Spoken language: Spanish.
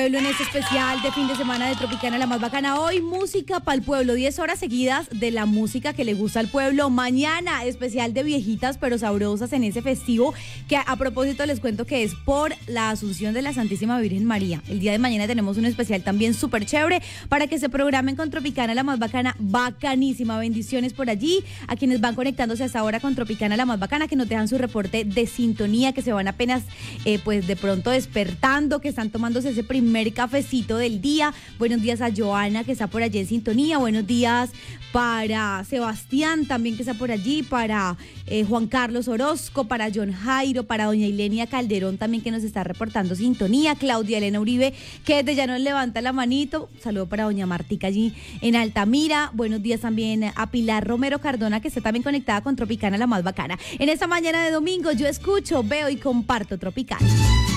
pueblo en este especial de fin de semana de Tropicana, la más bacana. Hoy música para el pueblo, 10 horas seguidas de la música que le gusta al pueblo. Mañana especial de viejitas pero sabrosas en ese festivo que a propósito les cuento que es por la Asunción de la Santísima Virgen María. El día de mañana tenemos un especial también súper chévere para que se programen con Tropicana, la más bacana, bacanísima. Bendiciones por allí a quienes van conectándose hasta ahora con Tropicana, la más bacana, que nos dejan su reporte de sintonía, que se van apenas pues de pronto despertando, que están tomándose ese primer cafecito del día. Buenos días a Joana, que está por allí en sintonía. Buenos días para Sebastián también, que está por allí, para Juan Carlos Orozco, para John Jairo, para doña Ilenia Calderón también, que nos está reportando sintonía. Claudia Elena Uribe, que desde ya nos levanta la manito. Saludo para doña Martica allí en Altamira. Buenos días también a Pilar Romero Cardona, que está también conectada con Tropicana, la más bacana. En esta mañana de domingo yo escucho, veo y comparto Tropicana.